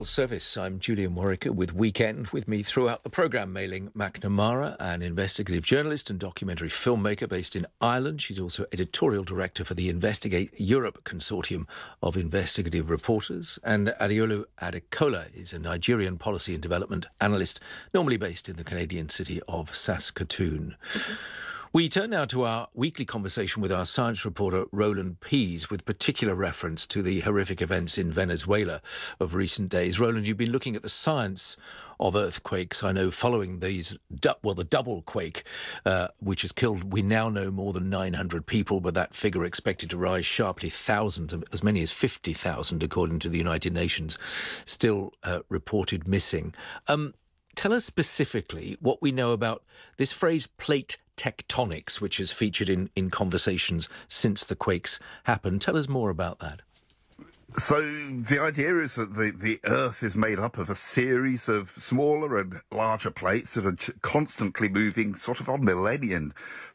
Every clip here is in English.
Service. I'm Julian Warwick with Weekend. With me throughout the programme, Mailing McNamara, an investigative journalist and documentary filmmaker based in Ireland. She's also editorial director for the Investigate Europe consortium of investigative reporters. And Adeolu Adekola is a Nigerian policy and development analyst, normally based in the Canadian city of Saskatoon. We turn now to our weekly conversation with our science reporter Roland Pease, with particular reference to the horrific events in Venezuela of recent days. Roland, you've been looking at the science of earthquakes. I know following the double quake, which has killed, we now know, more than 900 people, but that figure expected to rise sharply. Thousands, as many as 50,000, according to the United Nations, still reported missing. Tell us specifically what we know about this phrase plate tectonics, which has featured in conversations since the quakes happened. Tell us more about that. So the idea is that the Earth is made up of a series of smaller and larger plates that are constantly moving sort of on million-year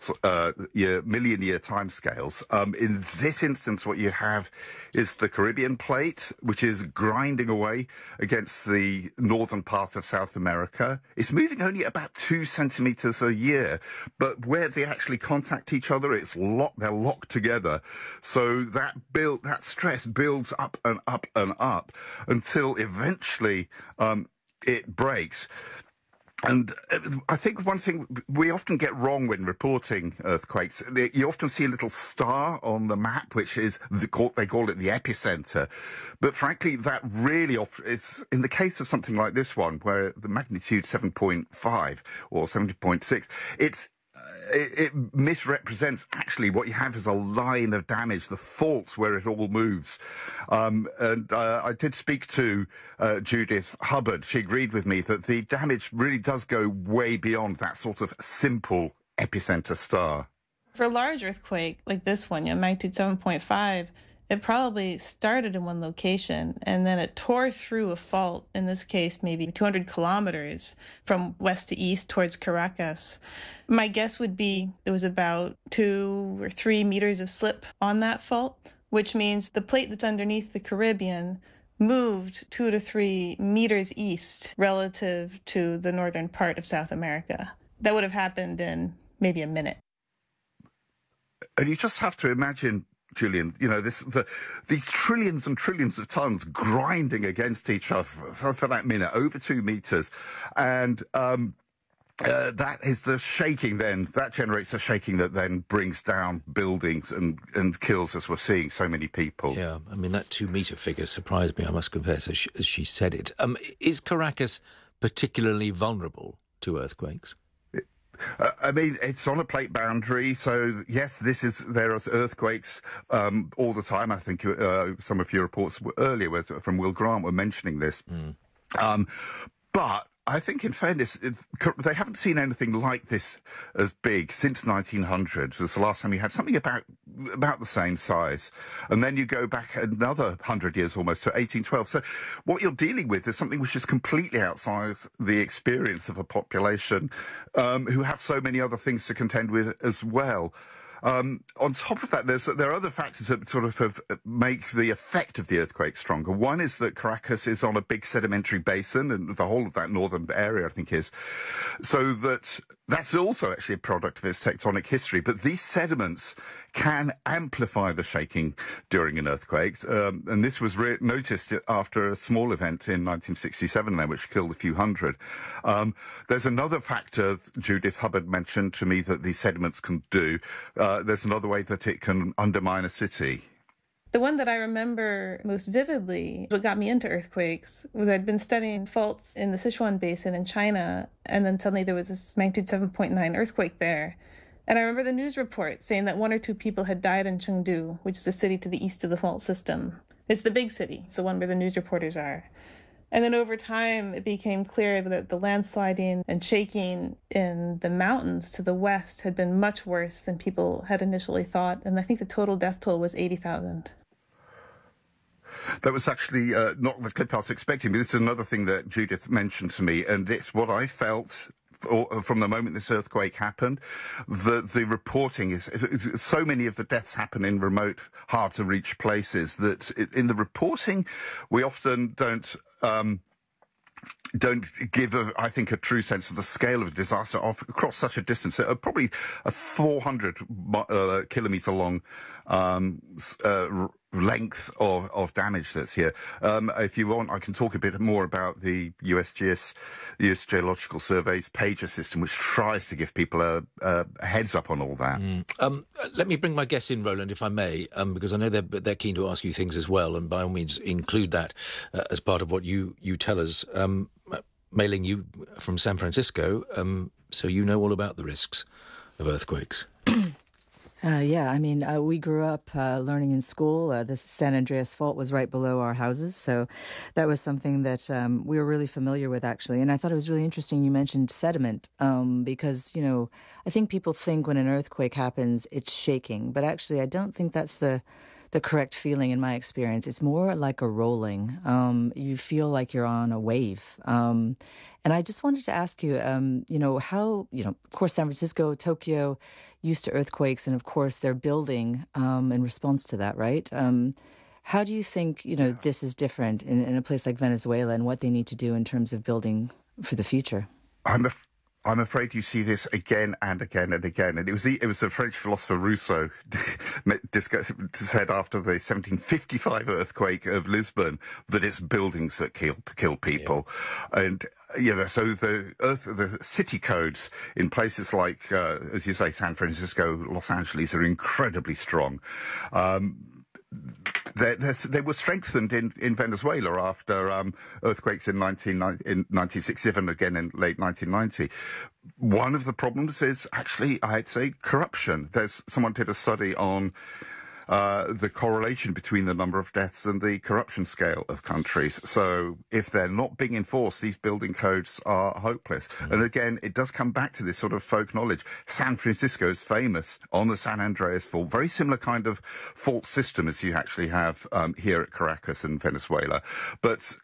timescales. In this instance, what you have is the Caribbean plate, which is grinding away against the northern part of South America. It's moving only about 2 centimetres a year, but where they actually contact each other, they're locked together. So that stress builds up and up and up until eventually it breaks. And I think one thing we often get wrong when reporting earthquakes, you often see a little star on the map, which is, they call it the epicenter. But frankly, that really often is, in the case of something like this one, where the magnitude 7.5 or 7.6, it misrepresents actually what you have is a line of damage, the faults where it all moves. I did speak to Judith Hubbard. She agreed with me that the damage really does go way beyond that sort of simple epicenter star. For a large earthquake like this one, magnitude 7.5, it probably started in one location and then it tore through a fault, in this case, maybe 200 kilometers from west to east towards Caracas. My guess would be there was about 2 or 3 meters of slip on that fault, which means the plate that's underneath the Caribbean moved 2 to 3 meters east relative to the northern part of South America. That would have happened in maybe a minute. And you just have to imagine, Julian, these trillions and trillions of tons grinding against each other for that minute, over 2 meters. And that is the shaking then, that generates a shaking that then brings down buildings and kills, as we're seeing, so many people. Yeah, I mean, that 2 meter figure surprised me, I must confess, as she said it. Is Caracas particularly vulnerable to earthquakes? I mean, it's on a plate boundary, so yes, there are earthquakes all the time. I think some of your reports earlier from Will Grant were mentioning this. But I think, in fairness, they haven't seen anything like this as big since 1900. It was the last time you had something about the same size. And then you go back another 100 years almost to 1812. So what you're dealing with is something which is completely outside the experience of a population who have so many other things to contend with as well. On top of that, there are other factors that sort of make the effect of the earthquake stronger. One is that Caracas is on a big sedimentary basin, and the whole of that northern area, I think, is. So that's also actually a product of its tectonic history. But these sediments can amplify the shaking during an earthquake. And this was noticed after a small event in 1967 there, which killed a few hundred. There's another factor Judith Hubbard mentioned to me that these sediments can do. There's another way that it can undermine a city. The one that I remember most vividly, what got me into earthquakes, was I'd been studying faults in the Sichuan Basin in China, and then suddenly there was this magnitude 7.9 earthquake there. And I remember the news report saying that 1 or 2 people had died in Chengdu, which is a city to the east of the fault system. It's the big city. It's the one where the news reporters are. And then over time, it became clear that the landsliding and shaking in the mountains to the west had been much worse than people had initially thought. And I think the total death toll was 80,000. That was actually not the clip I was expecting, but this is another thing that Judith mentioned to me, and it's what I felt from the moment this earthquake happened. The reporting is so many of the deaths happen in remote, hard to reach places that in the reporting we often don't don't give, I think, a true sense of the scale of the disaster across such a distance. Probably a 400 kilometre long length of damage that's here. If you want, I can talk a bit more about the US Geological Survey's pager system, which tries to give people a heads up on all that. Let me bring my guests in, Roland, if I may, because I know they're keen to ask you things as well, and by all means include that as part of what you tell us. Mei-Ling, you from San Francisco, so you know all about the risks of earthquakes. Yeah, I mean, we grew up learning in school. The San Andreas Fault was right below our houses, so that was something that we were really familiar with, actually. And I thought it was really interesting you mentioned sediment, because, you know, I think people think when an earthquake happens, it's shaking. But actually, I don't think that's the correct feeling in my experience. It's more like a rolling. You feel like you're on a wave. And I just wanted to ask you, you know, how, you know, of course, San Francisco, Tokyo, used to earthquakes, and of course, they're building in response to that, right? How do you think, you know, this is different in a place like Venezuela and what they need to do in terms of building for the future? I'm afraid you see this again and again and again. And it was the French philosopher Rousseau said after the 1755 earthquake of Lisbon that it's buildings that kill people. Yeah. And, you know, so the city codes in places like, as you say, San Francisco, Los Angeles are incredibly strong. They were strengthened in Venezuela after earthquakes in 1967, again in late 1990. One of the problems is actually, I'd say, corruption. Someone did a study on the correlation between the number of deaths and the corruption scale of countries. So if they're not being enforced, these building codes are hopeless. Mm-hmm. And again, it does come back to this sort of folk knowledge. San Francisco is famous on the San Andreas Fault, very similar kind of fault system as you actually have here at Caracas in Venezuela. But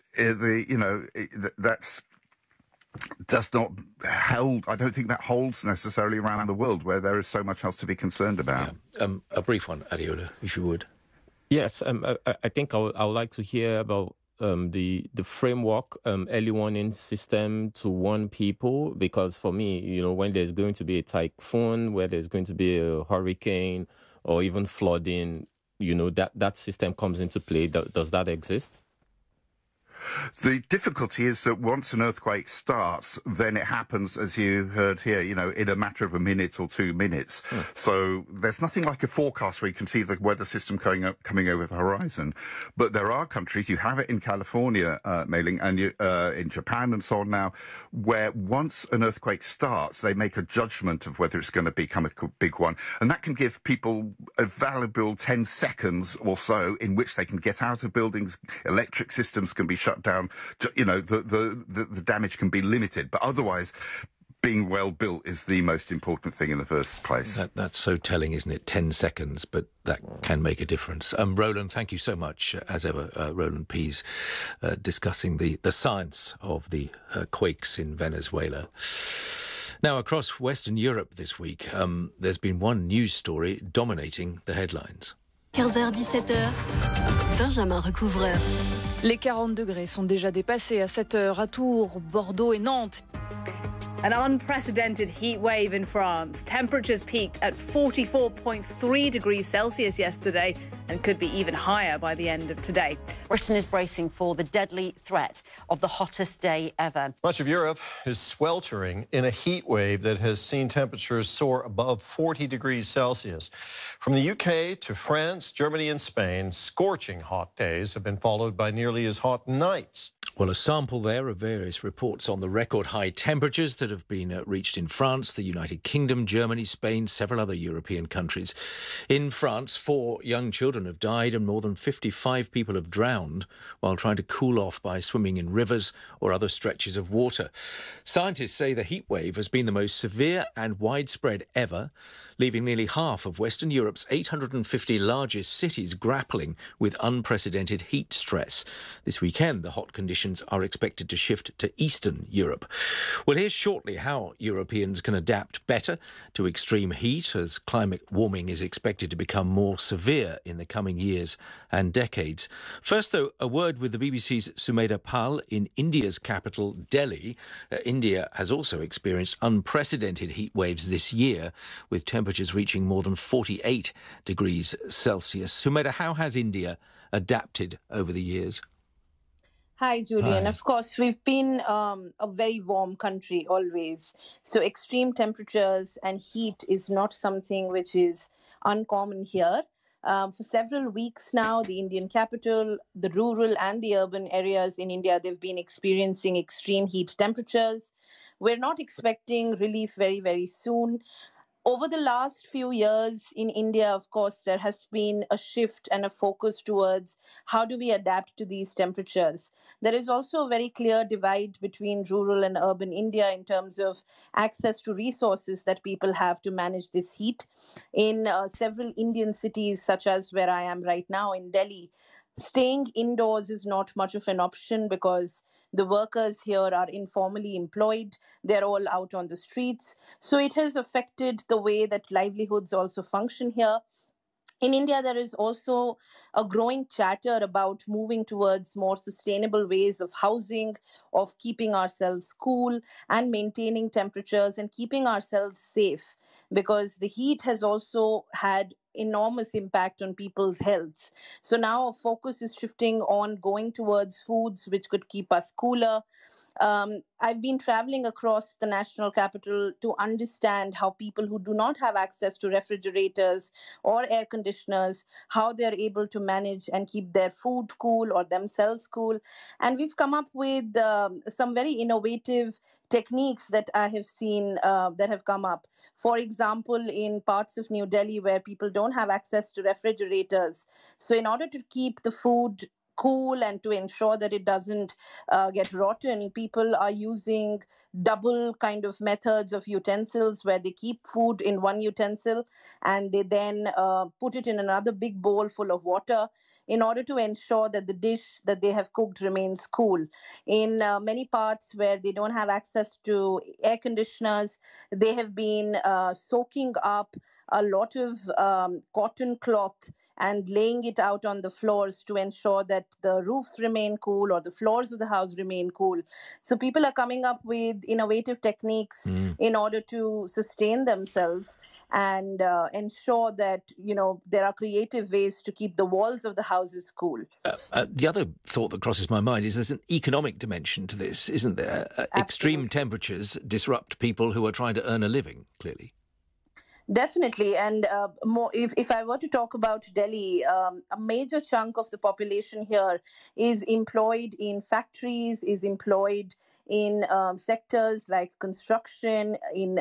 that's does not hold. I don't think that holds necessarily around the world where there is so much else to be concerned about. Yeah. A brief one, Adeola, if you would. Yes, I think I would like to hear about the framework, early warning system to warn people, because for me, you know, when there's going to be a typhoon, where there's going to be a hurricane or even flooding, you know, that system comes into play. Does that exist? The difficulty is that once an earthquake starts, then it happens, as you heard here, you know, in a matter of a minute or 2 minutes. So there's nothing like a forecast where you can see the weather system coming over the horizon. But there are countries, you have it in California, Mei-Ling, and in Japan and so on now, where once an earthquake starts, they make a judgment of whether it's going to become a big one. And that can give people a valuable 10 seconds or so in which they can get out of buildings, electric systems can be shut down, you know, the damage can be limited, but otherwise being well built is the most important thing in the first place. That's so telling, isn't it? 10 seconds, but that can make a difference. Roland, thank you so much, as ever, Roland Pease, discussing the science of the quakes in Venezuela. Now, across Western Europe this week, there's been one news story dominating the headlines. 15h, 17h, Benjamin Recouvreur. Les 40 degrés sont déjà dépassés à 7 heures à Tours, Bordeaux et Nantes. An unprecedented heat wave in France. Temperatures peaked at 44.3 degrees Celsius yesterday and could be even higher by the end of today. Britain is bracing for the deadly threat of the hottest day ever. Much of Europe is sweltering in a heat wave that has seen temperatures soar above 40 degrees Celsius. From the UK to France, Germany and Spain, scorching hot days have been followed by nearly as hot nights. Well, a sample there of various reports on the record high temperatures that have been reached in France, the United Kingdom, Germany, Spain, several other European countries. In France, 4 young children have died and more than 55 people have drowned while trying to cool off by swimming in rivers or other stretches of water. Scientists say the heat wave has been the most severe and widespread ever, leaving nearly half of Western Europe's 850 largest cities grappling with unprecedented heat stress. This weekend, the hot conditions emissions are expected to shift to Eastern Europe. We'll hear shortly how Europeans can adapt better to extreme heat as climate warming is expected to become more severe in the coming years and decades. First, though, a word with the BBC's Sumedha Pal in India's capital, Delhi. India has also experienced unprecedented heat waves this year, with temperatures reaching more than 48 degrees Celsius. Sumedha, how has India adapted over the years? Hi, Julian. Hi. Of course, we've been a very warm country always. So extreme temperatures and heat is not something which is uncommon here. For several weeks now, the Indian capital, the rural and the urban areas in India, they've been experiencing extreme heat temperatures. We're not expecting relief very, very soon. Over the last few years in India, of course, there has been a shift and a focus towards how do we adapt to these temperatures. There is also a very clear divide between rural and urban India in terms of access to resources that people have to manage this heat. In several Indian cities, such as where I am right now in Delhi, staying indoors is not much of an option because the workers here are informally employed. They're all out on the streets. So it has affected the way that livelihoods also function here. In India, there is also a growing chatter about moving towards more sustainable ways of housing, of keeping ourselves cool and maintaining temperatures and keeping ourselves safe, because the heat has also had enormous impact on people's health. So now our focus is shifting on going towards foods which could keep us cooler. I've been traveling across the national capital to understand how people who do not have access to refrigerators or air conditioners, how they're able to manage and keep their food cool or themselves cool. And we've come up with some very innovative techniques that I have seen that have come up. For example, in parts of New Delhi where people don't have access to refrigerators. So in order to keep the food cool and to ensure that it doesn't get rotten, people are using double kind of methods of utensils where they keep food in one utensil and they then put it in another big bowl full of water in order to ensure that the dish that they have cooked remains cool. In many parts where they don't have access to air conditioners, they have been soaking up a lot of cotton cloth and laying it out on the floors to ensure that the roofs remain cool or the floors of the house remain cool. So people are coming up with innovative techniques in order to sustain themselves and ensure that, there are creative ways to keep the walls of the houses cool. The other thought that crosses my mind is there's an economic dimension to this, isn't there? Extreme temperatures disrupt people who are trying to earn a living, clearly. Definitely. And more, if I were to talk about Delhi, a major chunk of the population here is employed in factories, is employed in sectors like construction, in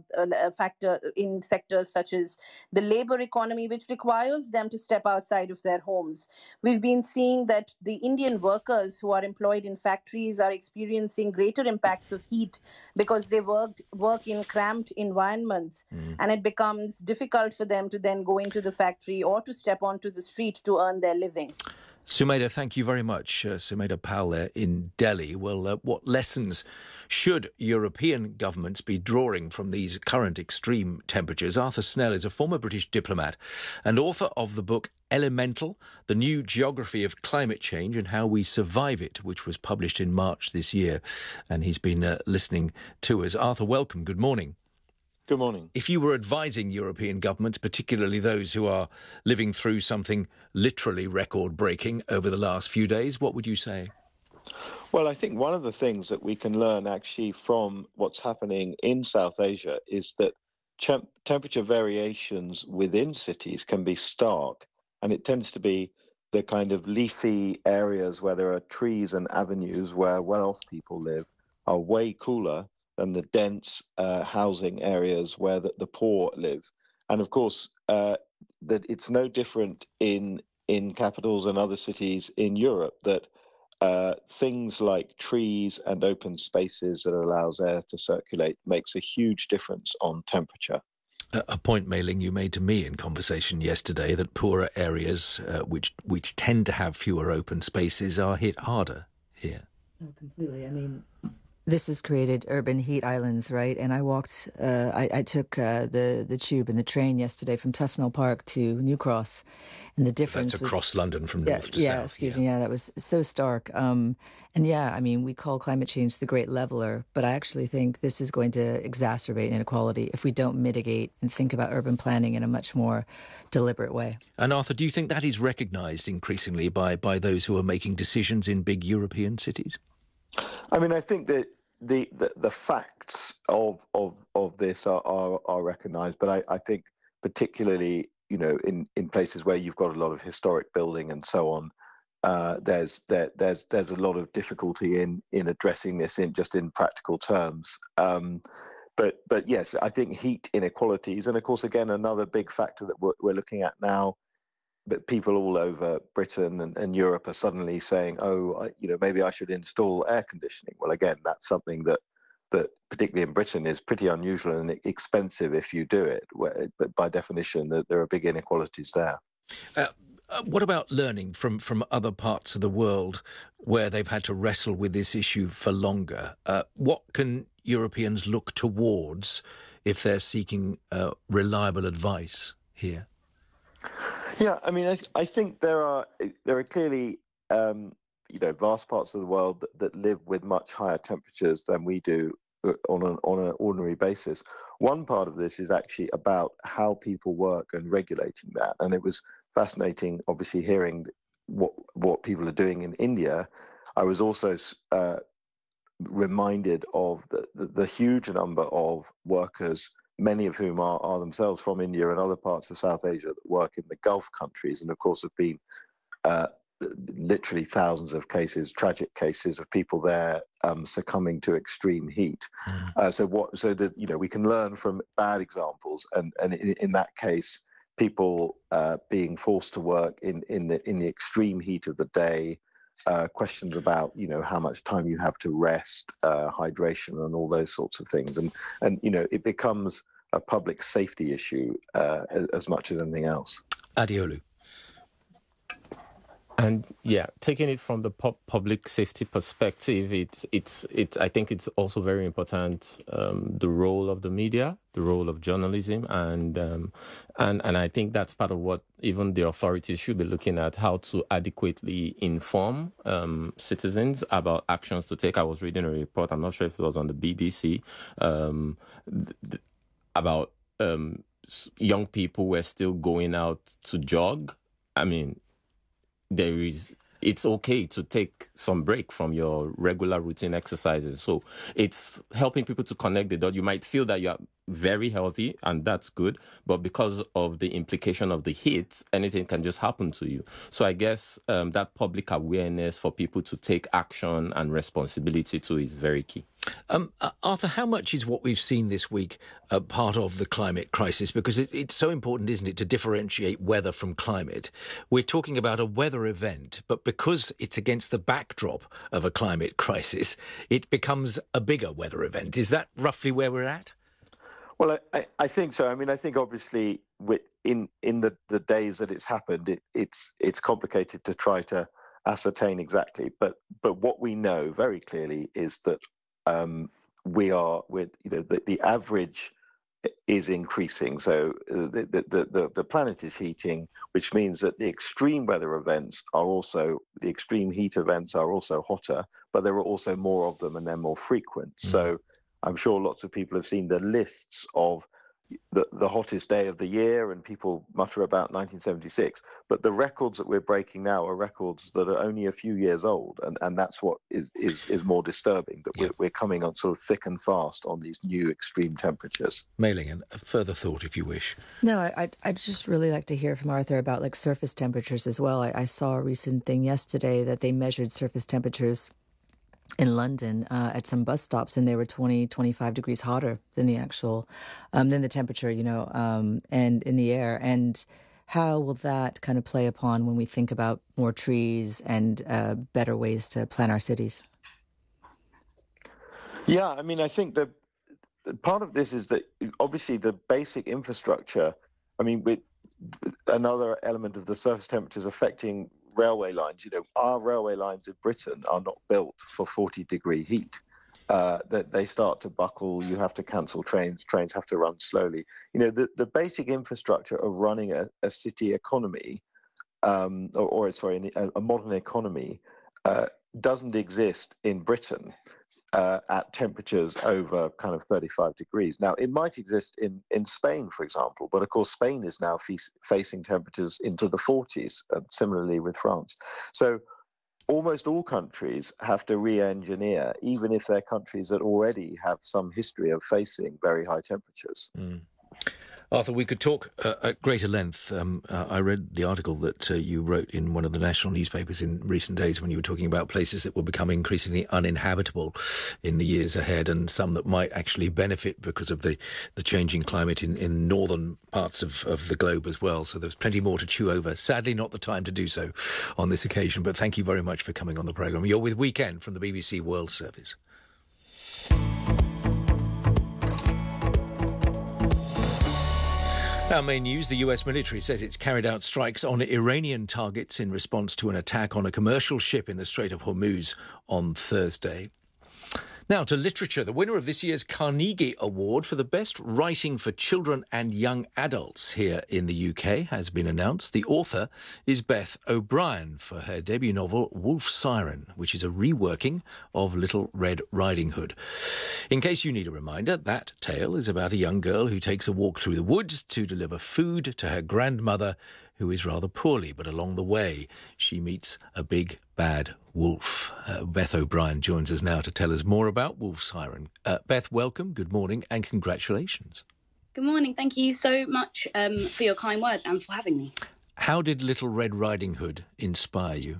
sectors such as the labor economy, which requires them to step outside of their homes. We've been seeing that the Indian workers who are employed in factories are experiencing greater impacts of heat because they work in cramped environments, and it becomes difficult for them to then go into the factory or to step onto the street to earn their living. Sumedha, thank you very much. Sumedha Pal there in Delhi. Well, what lessons should European governments be drawing from these current extreme temperatures? Arthur Snell is a former British diplomat and author of the book Elemental, The New Geography of Climate Change and How We Survive It, which was published in March this year. And he's been listening to us. Arthur, welcome. Good morning. Good morning. If you were advising European governments, particularly those who are living through something literally record-breaking over the last few days, what would you say? Well, I think one of the things that we can learn actually from what's happening in South Asia is that temperature variations within cities can be stark, and it tends to be the kind of leafy areas where there are trees and avenues where well-off people live are way cooler than the dense housing areas where the poor live. And of course, that it's no different in capitals and other cities in Europe, that things like trees and open spaces that allows air to circulate makes a huge difference on temperature. A point, Mei Ling, you made to me in conversation yesterday that poorer areas, which tend to have fewer open spaces, are hit harder here. Oh, completely. I mean, this has created urban heat islands, right? And I walked, I took the tube and the train yesterday from Tufnell Park to New Cross, and the difference That's was across London from north to south. Excuse me. Yeah, that was so stark. And yeah, I mean, we call climate change the great leveler, but I actually think this is going to exacerbate inequality if we don't mitigate and think about urban planning in a much more deliberate way. And Arthur, do you think that is recognised increasingly by those who are making decisions in big European cities? I mean, I think that the facts of this are recognised, but I think particularly, you know, in places where you've got a lot of historic building and so on, there's a lot of difficulty in addressing this in practical terms. But yes, I think heat inequalities, and of course, again, another big factor that we're looking at now. But people all over Britain and Europe are suddenly saying, "Oh, maybe I should install air conditioning." Well, again, that's something that particularly in Britain is pretty unusual and expensive if you do it. But by definition, there are big inequalities there. What about learning from other parts of the world where they've had to wrestle with this issue for longer? What can Europeans look towards if they're seeking reliable advice here? Yeah, I mean, I think there are clearly vast parts of the world that live with much higher temperatures than we do on an ordinary basis. One part of this is actually about how people work and regulating that, and it was fascinating, obviously, hearing what people are doing in India. I was also reminded of the huge number of workers, many of whom are themselves from India and other parts of South Asia, that work in the Gulf countries, and of course have been literally thousands of cases, tragic cases of people there succumbing to extreme heat. So that we can learn from bad examples, and in that case, people being forced to work in the extreme heat of the day. Questions about how much time you have to rest, hydration, and all those sorts of things, and it becomes a public safety issue as much as anything else. Adeolu. And yeah, taking it from the public safety perspective, I think it's also very important, the role of the media, the role of journalism, and I think that's part of what even the authorities should be looking at, how to adequately inform citizens about actions to take. I was reading a report, I'm not sure if it was on the BBC, about young people were still going out to jog. I mean, it's okay to take some break from your regular routine exercises. So it's helping people to connect the dots. You might feel that you're very healthy, and that's good, but because of the implication of the heat, anything can just happen to you. So I guess that public awareness for people to take action and responsibility too is very key. Arthur, how much is what we've seen this week part of the climate crisis? Because it's so important, isn't it, to differentiate weather from climate. We're talking about a weather event, but because it's against the backdrop of a climate crisis, it becomes a bigger weather event. Is that roughly where we're at? Well, I think so. I mean, I think obviously in the days that it's happened, it's complicated to try to ascertain exactly. But what we know very clearly is that the average is increasing. So the planet is heating, which means that the extreme weather events the extreme heat events are also hotter, but there are also more of them and they're more frequent. So I'm sure lots of people have seen the lists of the hottest day of the year, and people mutter about 1976. But the records that we're breaking now are records that are only a few years old, and that's what is more disturbing, that we're coming on sort of thick and fast on these new extreme temperatures. Mei-Ling, a further thought, if you wish. No, I'd just really like to hear from Arthur about surface temperatures as well. I saw a recent thing yesterday that they measured surface temperatures in London at some bus stops, and they were 20, 25 degrees hotter than the actual, than the temperature, and in the air. And how will that kind of play upon when we think about more trees and better ways to plan our cities? Yeah, I mean, I think the part of this is that obviously the basic infrastructure, I mean, another element of the surface temperatures affecting railway lines. Our railway lines in Britain are not built for 40-degree heat. That they start to buckle, you have to cancel trains have to run slowly. The basic infrastructure of running a city economy, a modern economy, doesn't exist in Britain at temperatures over kind of 35 degrees. Now, it might exist in Spain, for example, but of course Spain is now facing temperatures into the 40s, similarly with France. So almost all countries have to re-engineer, even if they're countries that already have some history of facing very high temperatures. Arthur, we could talk at greater length. I read the article that you wrote in one of the national newspapers in recent days when you were talking about places that will become increasingly uninhabitable in the years ahead, and some that might actually benefit because of the changing climate in northern parts of the globe as well. So there's plenty more to chew over. Sadly, not the time to do so on this occasion, but thank you very much for coming on the programme. You're with Weekend from the BBC World Service. Our main news, the US military says it's carried out strikes on Iranian targets in response to an attack on a commercial ship in the Strait of Hormuz on Thursday. Now to literature. The winner of this year's Carnegie Award for the best writing for children and young adults here in the UK has been announced. The author is Beth O'Brien for her debut novel Wolf Siren, which is a reworking of Little Red Riding Hood. In case you need a reminder, that tale is about a young girl who takes a walk through the woods to deliver food to her grandmother, who is rather poorly, but along the way she meets a big bad wolf. Beth O'Brien joins us now to tell us more about Wolf Siren. Beth, welcome, good morning, and congratulations. Good morning. Thank you so much for your kind words and for having me. How did Little Red Riding Hood inspire you?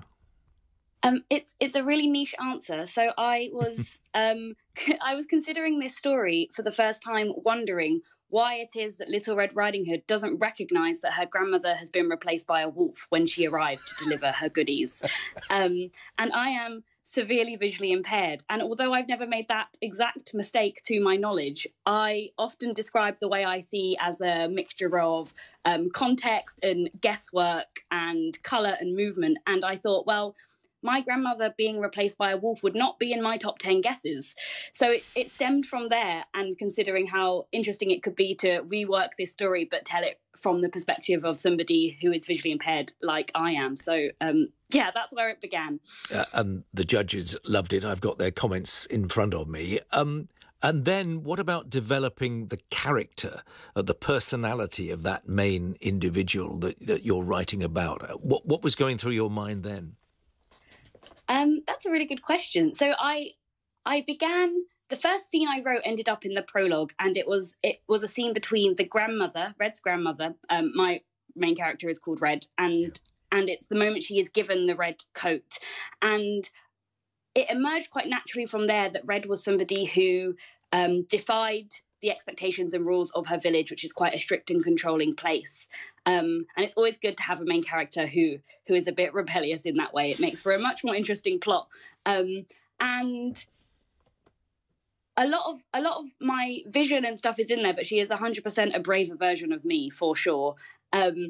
It's a really niche answer. So I was I was considering this story for the first time, wondering why it is that Little Red Riding Hood doesn't recognise that her grandmother has been replaced by a wolf when she arrives to deliver her goodies. And I am severely visually impaired. And although I've never made that exact mistake to my knowledge, I often describe the way I see as a mixture of context and guesswork and colour and movement. And I thought, well, my grandmother being replaced by a wolf would not be in my top 10 guesses. So it stemmed from there, and considering how interesting it could be to rework this story but tell it from the perspective of somebody who is visually impaired like I am. So, yeah, that's where it began. And the judges loved it. I've got their comments in front of me. And then what about developing the character, the personality of that main individual that you're writing about? What was going through your mind then? That's a really good question. So I began, the first scene I wrote ended up in the prologue, and it was a scene between the grandmother, Red's grandmother. My main character is called Red, and it's the moment she is given the red coat. And it emerged quite naturally from there that Red was somebody who defied the expectations and rules of her village, which is quite a strict and controlling place. And it's always good to have a main character who is a bit rebellious in that way. It makes for a much more interesting plot. And a lot of my vision and stuff is in there, but she is 100% a braver version of me, for sure. And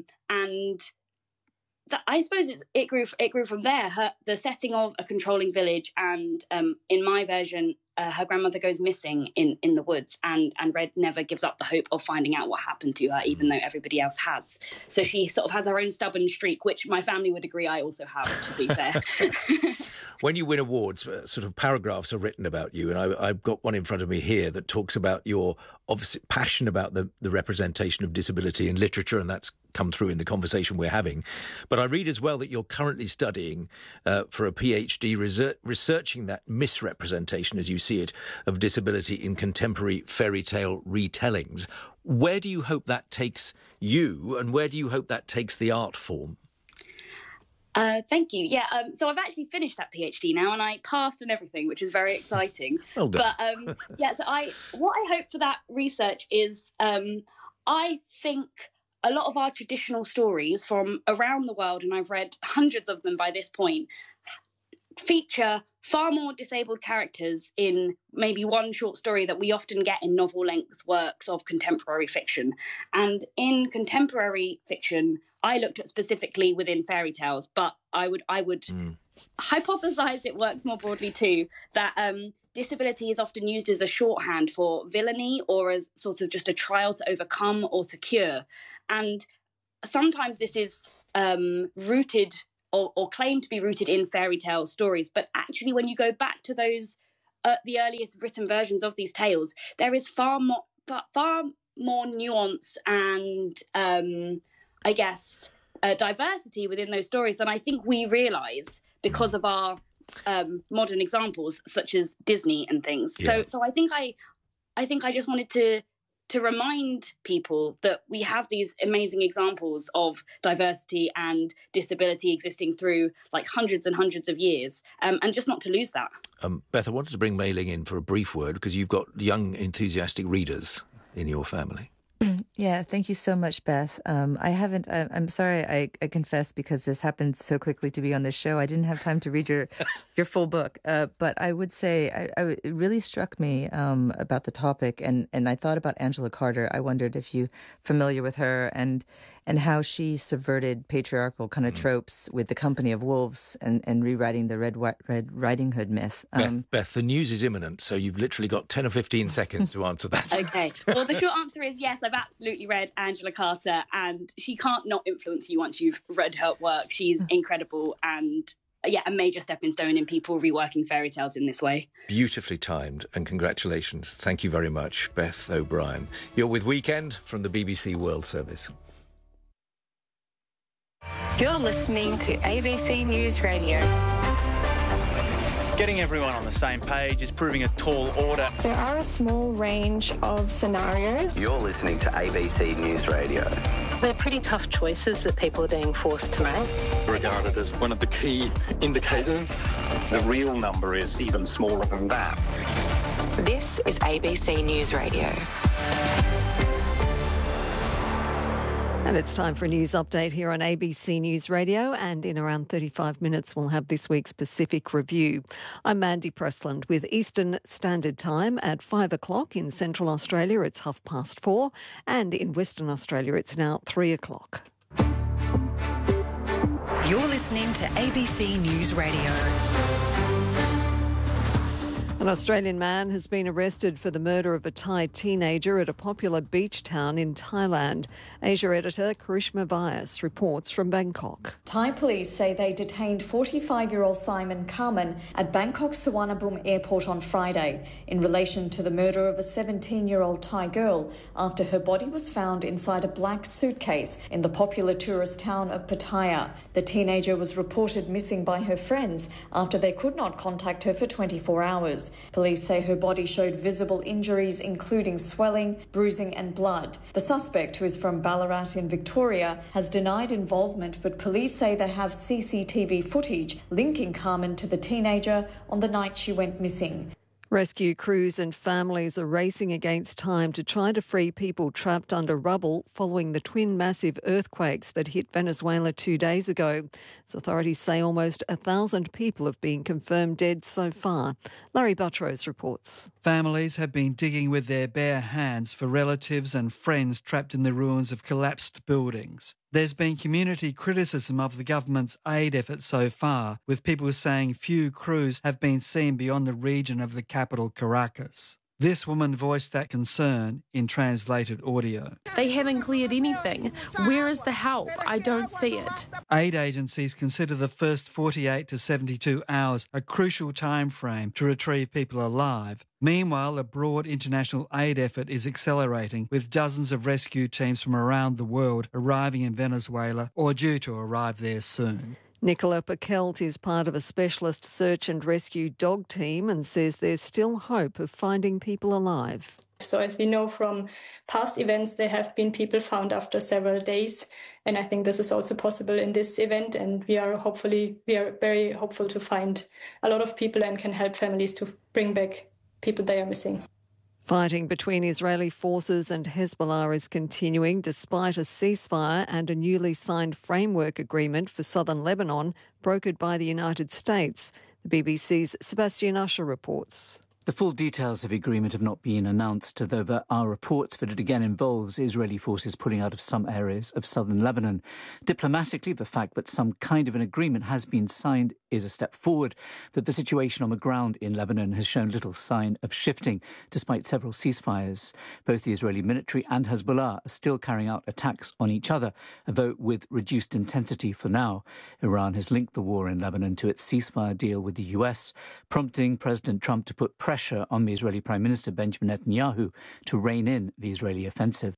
I suppose it grew from there. The setting of a controlling village, and in my version, her grandmother goes missing in the woods, and Red never gives up the hope of finding out what happened to her, even though everybody else has. So she sort of has her own stubborn streak, which my family would agree I also have, to be fair. When you win awards, sort of paragraphs are written about you, and I've got one in front of me here that talks about your obviously passion about the representation of disability in literature, and that's come through in the conversation we're having. But I read as well that you're currently studying for a PhD researching that misrepresentation, as you see it, of disability in contemporary fairy tale retellings. Where do you hope that takes you, and where do you hope that takes the art form? Thank you. Yeah, so I've actually finished that PhD now, and I passed and everything, which is very exciting. Well done. But yeah, so what I hope for that research is, I think a lot of our traditional stories from around the world, and I've read hundreds of them by this point, feature far more disabled characters in maybe one short story that we often get in novel-length works of contemporary fiction. And in contemporary fiction, I looked at specifically within fairy tales, but I would hypothesize it works more broadly too, that disability is often used as a shorthand for villainy or as sort of just a trial to overcome or to cure. And sometimes this is rooted or claimed to be rooted in fairy tale stories. But actually, when you go back to those, the earliest written versions of these tales, there is far more nuance and, I guess, diversity within those stories than I think we realise because of our modern examples, such as Disney and things. Yeah. So I think I just wanted to remind people that we have these amazing examples of diversity and disability existing through like hundreds and hundreds of years, and just not to lose that. Beth, I wanted to bring Mei Ling in for a brief word because you've got young, enthusiastic readers in your family. Yeah, thank you so much, Beth. I'm sorry, I confess, because this happened so quickly to be on this show. I didn't have time to read your full book. But I would say it really struck me about the topic. And I thought about Angela Carter. I wondered if you're familiar with her and how she subverted patriarchal kind of tropes with The Company of Wolves and rewriting the Red Riding Hood myth. Beth, the news is imminent, so you've literally got 10 or 15 seconds to answer that. Okay. Well, the short answer is yes, I've absolutely read Angela Carter, and she can't not influence you once you've read her work. She's incredible and, a major stepping stone in people reworking fairy tales in this way. Beautifully timed, and congratulations. Thank you very much, Beth O'Brien. You're with Weekend from the BBC World Service. You're listening to ABC News Radio. Getting everyone on the same page is proving a tall order. There are a small range of scenarios. You're listening to ABC News Radio. They're pretty tough choices that people are being forced to make. Regarded as one of the key indicators. The real number is even smaller than that. This is ABC News Radio. And it's time for a news update here on ABC News Radio, and in around 35 minutes we'll have this week's Pacific Review. I'm Mandy Pressland with Eastern Standard Time at 5 o'clock. In Central Australia it's 4:30, and in Western Australia it's now 3 o'clock. You're listening to ABC News Radio. An Australian man has been arrested for the murder of a Thai teenager at a popular beach town in Thailand. Asia editor Karishma Vyas reports from Bangkok. Thai police say they detained 45-year-old Simon Carmen at Bangkok's Suvarnabhumi airport on Friday in relation to the murder of a 17-year-old Thai girl after her body was found inside a black suitcase in the popular tourist town of Pattaya. The teenager was reported missing by her friends after they could not contact her for 24 hours. Police say her body showed visible injuries, including swelling, bruising and blood. The suspect, who is from Ballarat in Victoria, has denied involvement, but police say they have CCTV footage linking Carmen to the teenager on the night she went missing. Rescue crews and families are racing against time to try to free people trapped under rubble following the twin massive earthquakes that hit Venezuela 2 days ago. As authorities say almost 1,000 people have been confirmed dead so far. Larry Buttrose reports. Families have been digging with their bare hands for relatives and friends trapped in the ruins of collapsed buildings. There's been community criticism of the government's aid efforts so far, with people saying few crews have been seen beyond the region of the capital, Caracas. This woman voiced that concern in translated audio. They haven't cleared anything. Where is the help? I don't see it. Aid agencies consider the first 48 to 72 hours a crucial time frame to retrieve people alive. Meanwhile, a broad international aid effort is accelerating, with dozens of rescue teams from around the world arriving in Venezuela or due to arrive there soon. Nicola Paquelt is part of a specialist search and rescue dog team and says there's still hope of finding people alive. So as we know from past events, there have been people found after several days. And I think this is also possible in this event. And we are very hopeful to find a lot of people and can help families to bring back people they are missing. Fighting between Israeli forces and Hezbollah is continuing despite a ceasefire and a newly signed framework agreement for southern Lebanon brokered by the United States. The BBC's Sebastian Usher reports. The full details of the agreement have not been announced, though there are reports that it again involves Israeli forces pulling out of some areas of southern Lebanon. Diplomatically, the fact that some kind of an agreement has been signed is a step forward, but the situation on the ground in Lebanon has shown little sign of shifting, despite several ceasefires. Both the Israeli military and Hezbollah are still carrying out attacks on each other, though with reduced intensity for now. Iran has linked the war in Lebanon to its ceasefire deal with the US, prompting President Trump to put pressure on the Israeli Prime Minister Benjamin Netanyahu to rein in the Israeli offensive.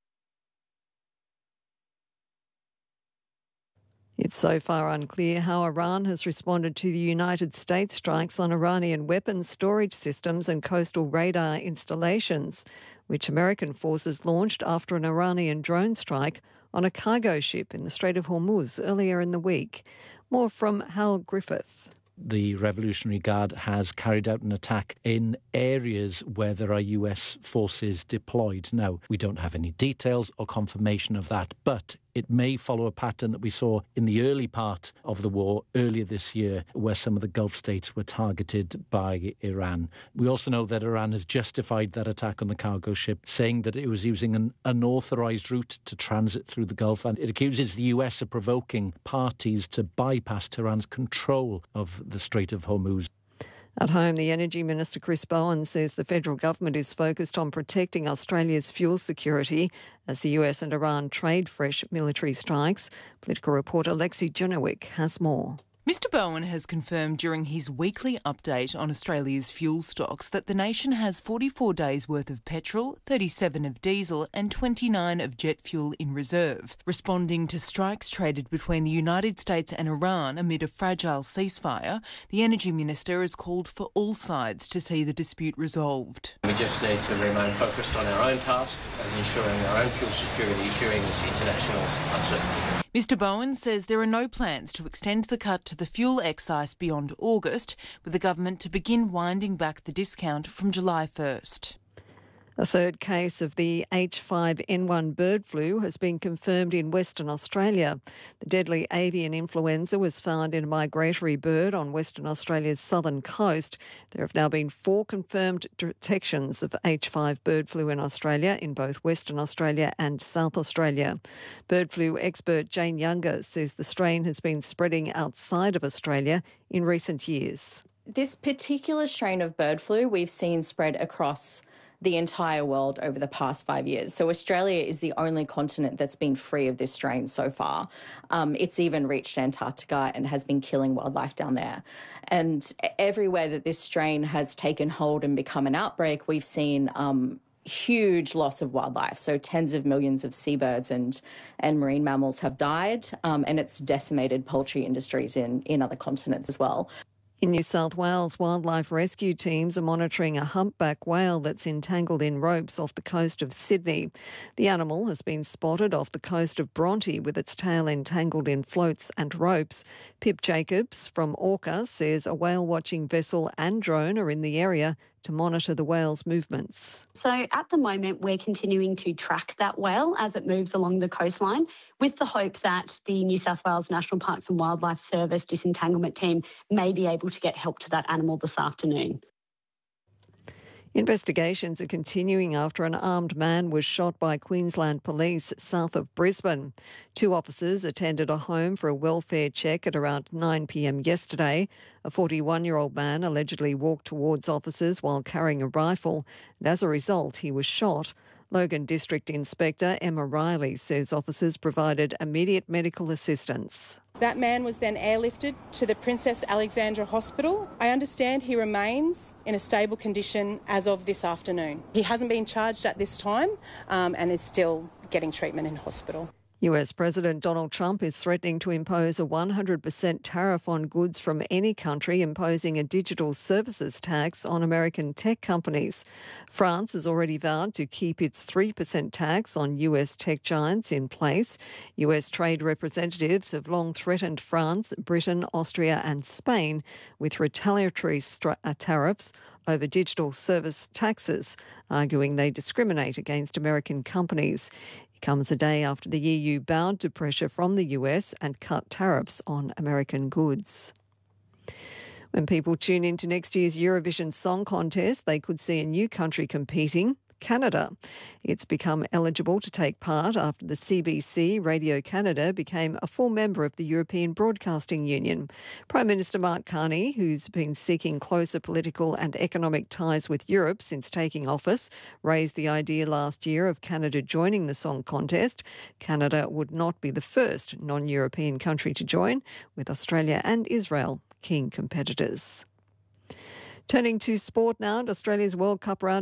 It's so far unclear how Iran has responded to the United States strikes on Iranian weapons storage systems and coastal radar installations, which American forces launched after an Iranian drone strike on a cargo ship in the Strait of Hormuz earlier in the week. More from Hal Griffith. The Revolutionary Guard has carried out an attack in areas where there are US forces deployed. Now, we don't have any details or confirmation of that, but it may follow a pattern that we saw in the early part of the war earlier this year, where some of the Gulf states were targeted by Iran. We also know that Iran has justified that attack on the cargo ship, saying that it was using an unauthorised route to transit through the Gulf, and it accuses the US of provoking parties to bypass Tehran's control of the Strait of Hormuz. At home, the Energy Minister Chris Bowen says the federal government is focused on protecting Australia's fuel security as the US and Iran trade fresh military strikes. Political reporter Lexi Junowick has more. Mr Bowen has confirmed during his weekly update on Australia's fuel stocks that the nation has 44 days' worth of petrol, 37 of diesel and 29 of jet fuel in reserve. Responding to strikes traded between the United States and Iran amid a fragile ceasefire, the Energy Minister has called for all sides to see the dispute resolved. We just need to remain focused on our own task and ensuring our own fuel security during this international uncertainty. Mr Bowen says there are no plans to extend the cut to the fuel excise beyond August, with the government to begin winding back the discount from July 1st. A third case of the H5N1 bird flu has been confirmed in Western Australia. The deadly avian influenza was found in a migratory bird on Western Australia's southern coast. There have now been 4 confirmed detections of H5 bird flu in Australia, in both Western Australia and South Australia. Bird flu expert Jane Younger says the strain has been spreading outside of Australia in recent years. This particular strain of bird flu we've seen spread across the entire world over the past 5 years. So Australia is the only continent that's been free of this strain so far. It's even reached Antarctica and has been killing wildlife down there. And everywhere that this strain has taken hold and become an outbreak, we've seen huge loss of wildlife. So tens of millions of seabirds and marine mammals have died, and it's decimated poultry industries in other continents as well. In New South Wales, wildlife rescue teams are monitoring a humpback whale that's entangled in ropes off the coast of Sydney. The animal has been spotted off the coast of Bronte with its tail entangled in floats and ropes. Pip Jacobs from Orca says a whale-watching vessel and drone are in the area to monitor the whale's movements. So at the moment, we're continuing to track that whale as it moves along the coastline with the hope that the New South Wales National Parks and Wildlife Service disentanglement team may be able to get help to that animal this afternoon. Investigations are continuing after an armed man was shot by Queensland Police south of Brisbane. 2 officers attended a home for a welfare check at around 9 p.m. yesterday. A 41-year-old man allegedly walked towards officers while carrying a rifle, and as a result, he was shot. Logan District Inspector Emma Riley says officers provided immediate medical assistance. That man was then airlifted to the Princess Alexandra Hospital. I understand he remains in a stable condition as of this afternoon. He hasn't been charged at this time and is still getting treatment in hospital. US President Donald Trump is threatening to impose a 100% tariff on goods from any country, imposing a digital services tax on American tech companies. France has already vowed to keep its 3% tax on US tech giants in place. US trade representatives have long threatened France, Britain, Austria and Spain with retaliatory tariffs over digital service taxes, arguing they discriminate against American companies. Comes a day after the EU bowed to pressure from the US and cut tariffs on American goods. When people tune into next year's Eurovision Song Contest, they could see a new country competing, Canada. It's become eligible to take part after the CBC Radio Canada became a full member of the European Broadcasting Union. Prime Minister Mark Carney, who's been seeking closer political and economic ties with Europe since taking office, raised the idea last year of Canada joining the song contest. Canada would not be the first non-European country to join, with Australia and Israel keen competitors. Turning to sport now, Australia's World Cup round